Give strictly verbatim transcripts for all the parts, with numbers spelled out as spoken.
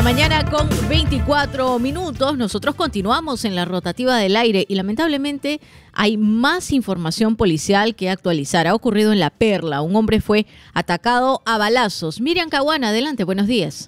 Mañana con veinticuatro minutos, nosotros continuamos en la rotativa del aire y lamentablemente hay más información policial que actualizar. Ha ocurrido en La Perla, un hombre fue atacado a balazos. Miriam Caguana, adelante, buenos días.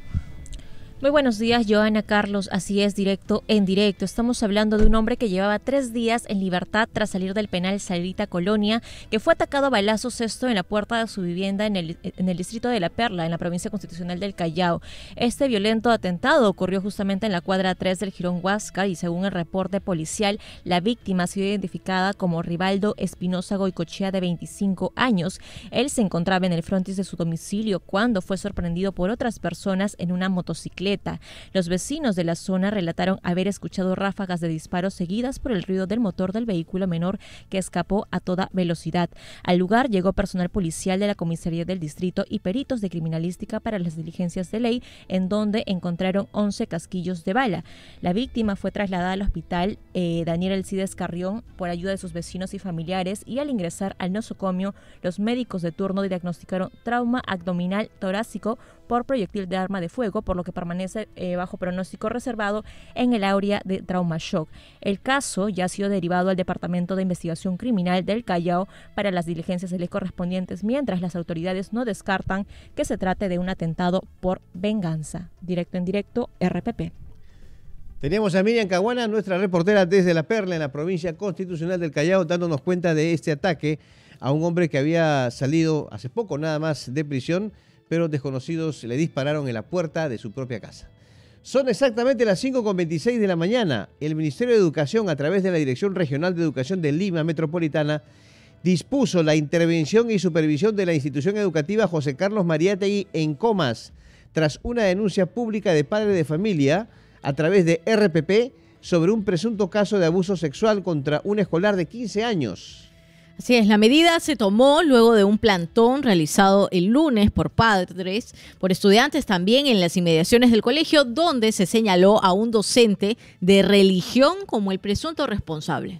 Muy buenos días, Joana, Carlos, así es, directo en directo. Estamos hablando de un hombre que llevaba tres días en libertad tras salir del penal Salita Colonia, que fue atacado a balazos, esto en la puerta de su vivienda en el, en el distrito de La Perla, en la provincia constitucional del Callao. Este violento atentado ocurrió justamente en la cuadra tres del Jirón Huáscar y según el reporte policial, la víctima ha sido identificada como Rivaldo Espinosa Goicochea, de veinticinco años. Él se encontraba en el frontis de su domicilio cuando fue sorprendido por otras personas en una motocicleta. Los vecinos de la zona relataron haber escuchado ráfagas de disparos seguidas por el ruido del motor del vehículo menor que escapó a toda velocidad. Al lugar llegó personal policial de la comisaría del distrito y peritos de criminalística para las diligencias de ley, en donde encontraron once casquillos de bala. La víctima fue trasladada al hospital eh, Daniel Alcides Carrión por ayuda de sus vecinos y familiares, y al ingresar al nosocomio, los médicos de turno diagnosticaron trauma abdominal torácico por proyectil de arma de fuego, por lo que permanece eh, bajo pronóstico reservado en el área de trauma shock. El caso ya ha sido derivado al Departamento de Investigación Criminal del Callao para las diligencias de ley correspondientes, mientras las autoridades no descartan que se trate de un atentado por venganza. Directo en directo, R P P. Teníamos a Miriam Caguana, nuestra reportera desde La Perla, en la provincia constitucional del Callao, dándonos cuenta de este ataque a un hombre que había salido hace poco nada más de prisión, pero desconocidos le dispararon en la puerta de su propia casa. Son exactamente las cinco con veintiséis de la mañana. El Ministerio de Educación, a través de la Dirección Regional de Educación de Lima Metropolitana, dispuso la intervención y supervisión de la institución educativa José Carlos Mariátegui en Comas, tras una denuncia pública de padre de familia a través de R P P sobre un presunto caso de abuso sexual contra un escolar de quince años. Así es, la medida se tomó luego de un plantón realizado el lunes por padres, por estudiantes también en las inmediaciones del colegio, donde se señaló a un docente de religión como el presunto responsable.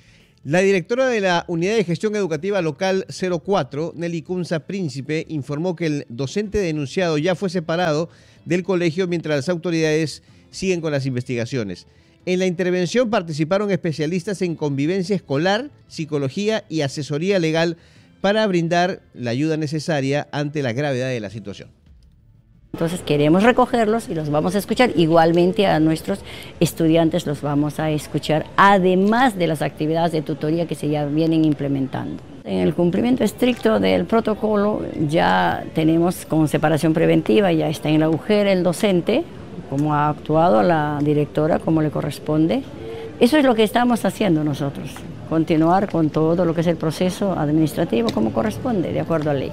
La directora de la Unidad de Gestión Educativa Local cero cuatro, Nelly Cunza Príncipe, informó que el docente denunciado ya fue separado del colegio mientras las autoridades siguen con las investigaciones. En la intervención participaron especialistas en convivencia escolar, psicología y asesoría legal para brindar la ayuda necesaria ante la gravedad de la situación. Entonces queremos recogerlos y los vamos a escuchar. Igualmente a nuestros estudiantes los vamos a escuchar, además de las actividades de tutoría que se ya vienen implementando. En el cumplimiento estricto del protocolo ya tenemos con separación preventiva, ya está en la agujera el docente, como ha actuado la directora, como le corresponde. Eso es lo que estamos haciendo nosotros, continuar con todo lo que es el proceso administrativo como corresponde, de acuerdo a ley.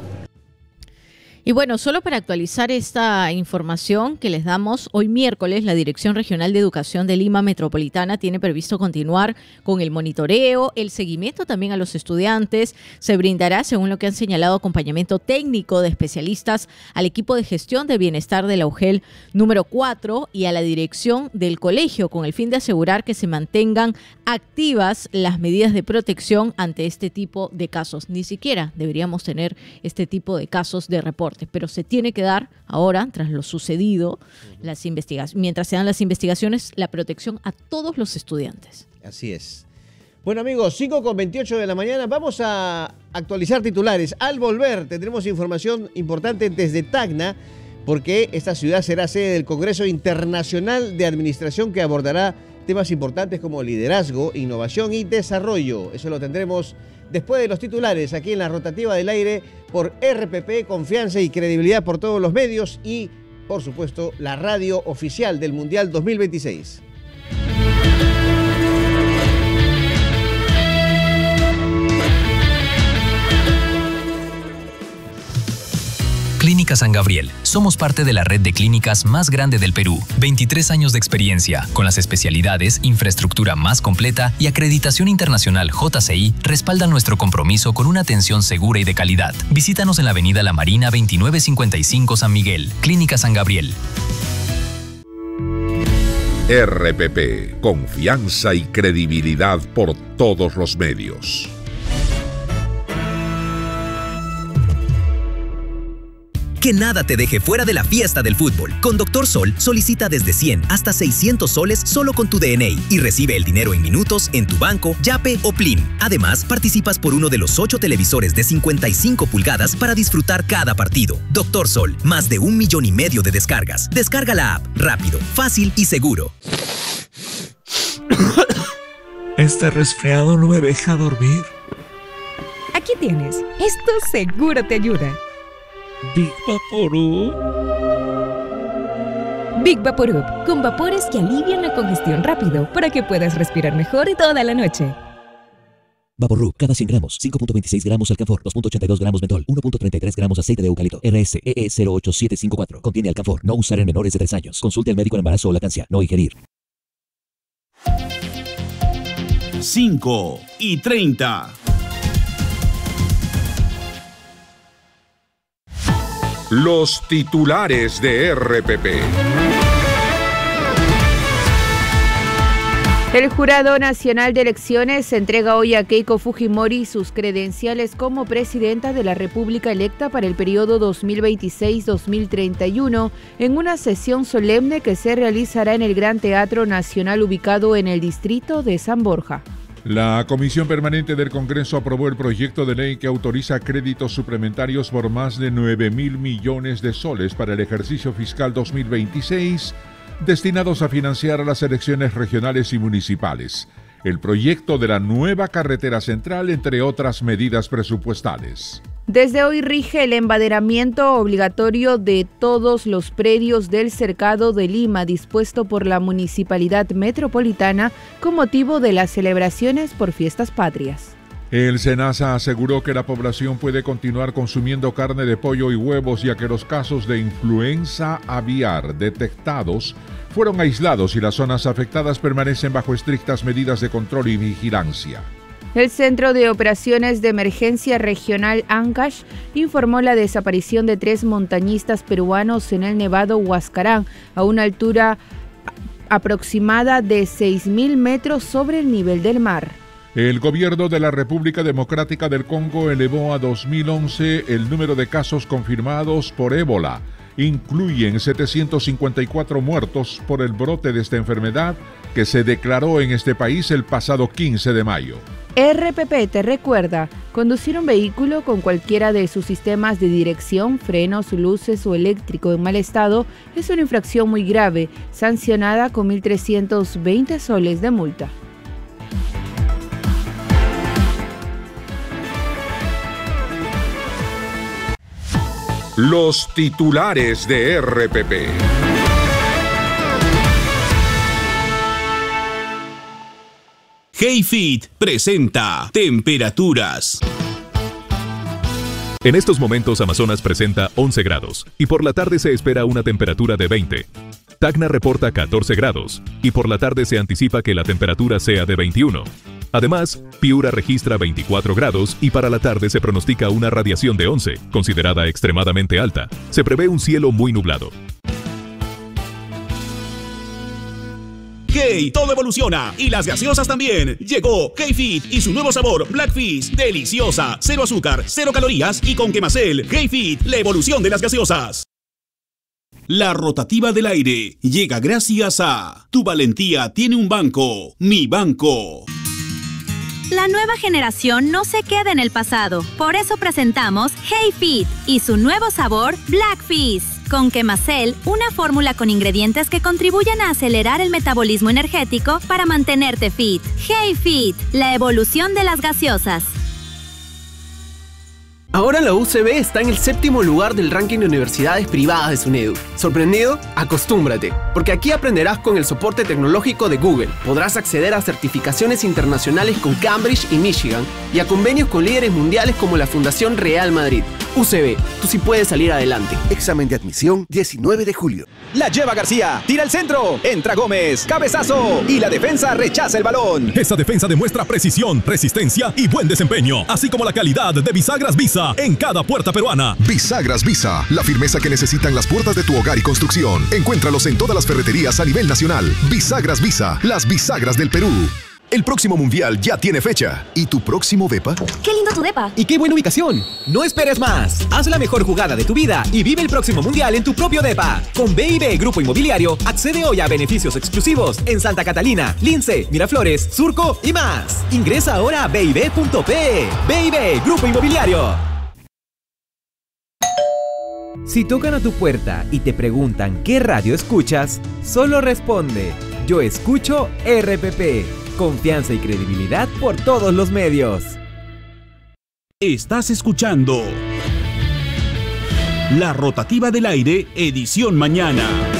Y bueno, solo para actualizar esta información que les damos, hoy miércoles la Dirección Regional de Educación de Lima Metropolitana tiene previsto continuar con el monitoreo, el seguimiento también a los estudiantes. Se brindará, según lo que han señalado, acompañamiento técnico de especialistas al equipo de gestión de bienestar de la U G E L número cuatro y a la dirección del colegio, con el fin de asegurar que se mantengan activas las medidas de protección ante este tipo de casos. Ni siquiera deberíamos tener este tipo de casos de reporte, pero se tiene que dar ahora, tras lo sucedido, las investigaciones, mientras se dan las investigaciones, la protección a todos los estudiantes. Así es. Bueno, amigos, cinco con veintiocho de la mañana, vamos a actualizar titulares. Al volver tendremos información importante desde Tacna, porque esta ciudad será sede del Congreso Internacional de Administración, que abordará temas importantes como liderazgo, innovación y desarrollo. Eso lo tendremos después de los titulares, aquí en la rotativa del aire por R P P, confianza y credibilidad por todos los medios y, por supuesto, la radio oficial del Mundial dos mil veintiséis. Clínica San Gabriel. Somos parte de la red de clínicas más grande del Perú. veintitrés años de experiencia, con las especialidades, infraestructura más completa y acreditación internacional J C I respaldan nuestro compromiso con una atención segura y de calidad. Visítanos en la avenida La Marina veintinueve cincuenta y cinco San Miguel. Clínica San Gabriel. R P P. Confianza y credibilidad por todos los medios. Que nada te deje fuera de la fiesta del fútbol. Con Doctor Sol, solicita desde cien hasta seiscientos soles solo con tu D N I y recibe el dinero en minutos en tu banco, Yape o Plin. Además, participas por uno de los ocho televisores de cincuenta y cinco pulgadas para disfrutar cada partido. Doctor Sol, más de un millón y medio de descargas. Descarga la app, rápido, fácil y seguro. Este resfriado no me deja dormir. Aquí tienes. Esto seguro te ayuda. Big Vaporub. Big Vaporub, con vapores que alivian la congestión rápido para que puedas respirar mejor toda la noche. Vaporub, cada cien gramos, cinco punto veintiséis gramos alcanfor, dos punto ochenta y dos gramos mentol, uno punto treinta y tres gramos aceite de eucalipto. R S E E cero ocho siete cinco cuatro. Contiene alcanfor. No usar en menores de tres años. Consulte al médico en embarazo o lactancia. No ingerir. cinco y treinta. Los titulares de R P P. El Jurado Nacional de Elecciones entrega hoy a Keiko Fujimori sus credenciales como presidenta de la República electa para el periodo dos mil veintiséis a dos mil treinta y uno en una sesión solemne que se realizará en el Gran Teatro Nacional ubicado en el distrito de San Borja. La Comisión Permanente del Congreso aprobó el proyecto de ley que autoriza créditos suplementarios por más de nueve mil millones de soles para el ejercicio fiscal dos mil veintiséis, destinados a financiar las elecciones regionales y municipales, el proyecto de la nueva carretera central, entre otras medidas presupuestales. Desde hoy rige el embaderamiento obligatorio de todos los predios del Cercado de Lima, dispuesto por la Municipalidad Metropolitana con motivo de las celebraciones por fiestas patrias. El SENASA aseguró que la población puede continuar consumiendo carne de pollo y huevos, ya que los casos de influenza aviar detectados fueron aislados y las zonas afectadas permanecen bajo estrictas medidas de control y vigilancia. El Centro de Operaciones de Emergencia Regional Ancash informó la desaparición de tres montañistas peruanos en el Nevado Huascarán, a una altura aproximada de seis mil metros sobre el nivel del mar. El gobierno de la República Democrática del Congo elevó a dos mil once el número de casos confirmados por ébola. Incluyen setecientos cincuenta y cuatro muertos por el brote de esta enfermedad que se declaró en este país el pasado quince de mayo. R P P te recuerda, conducir un vehículo con cualquiera de sus sistemas de dirección, frenos, luces o eléctrico en mal estado es una infracción muy grave, sancionada con mil trescientos veinte soles de multa. Los titulares de R P P. Hayfit presenta temperaturas. En estos momentos Amazonas presenta once grados y por la tarde se espera una temperatura de veinte. Tacna reporta catorce grados y por la tarde se anticipa que la temperatura sea de veintiuno. Además, Piura registra veinticuatro grados y para la tarde se pronostica una radiación de once, considerada extremadamente alta. Se prevé un cielo muy nublado. ¡Hey! Todo evoluciona y las gaseosas también. Llegó Hayfit y su nuevo sabor Black Fizz. Deliciosa, cero azúcar, cero calorías y con quemacel. Hayfit, la evolución de las gaseosas. La rotativa del aire llega gracias a Tu valentía tiene un banco, Mi Banco. La nueva generación no se queda en el pasado. Por eso presentamos Hayfit y su nuevo sabor Black Fizz. Con quemacel, una fórmula con ingredientes que contribuyen a acelerar el metabolismo energético para mantenerte fit. Hayfit, la evolución de las gaseosas. Ahora la U C B está en el séptimo lugar del ranking de universidades privadas de SUNEDU. ¿Sorprendido? Acostúmbrate, porque aquí aprenderás con el soporte tecnológico de Google. Podrás acceder a certificaciones internacionales con Cambridge y Michigan y a convenios con líderes mundiales como la Fundación Real Madrid. U C B, tú sí puedes salir adelante. Examen de admisión diecinueve de julio. La lleva García, tira el centro, entra Gómez, cabezazo y la defensa rechaza el balón. Esa defensa demuestra precisión, resistencia y buen desempeño, así como la calidad de bisagras Visa en cada puerta peruana. Bisagras Visa, la firmeza que necesitan las puertas de tu hogar y construcción. Encuéntralos en todas las ferreterías a nivel nacional. Bisagras Visa, las bisagras del Perú. El próximo mundial ya tiene fecha. ¿Y tu próximo depa? ¡Qué lindo tu depa! ¡Y qué buena ubicación! No esperes más. Haz la mejor jugada de tu vida y vive el próximo mundial en tu propio depa. Con B I B Grupo Inmobiliario, accede hoy a beneficios exclusivos en Santa Catalina, Lince, Miraflores, Surco y más. Ingresa ahora a b i b punto p e. B I B Grupo Inmobiliario. Si tocan a tu puerta y te preguntan qué radio escuchas, solo responde: yo escucho R P P. Confianza y credibilidad por todos los medios. Estás escuchando La Rotativa del Aire, edición mañana.